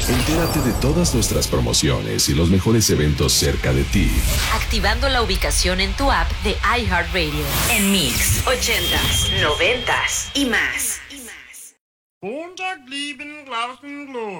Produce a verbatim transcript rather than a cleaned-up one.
Entérate de todas nuestras promociones y los mejores eventos cerca de ti, activando la ubicación en tu app de iHeartRadio. En Mix, ochentas, noventas y más. Montag lieben Glauben Glory.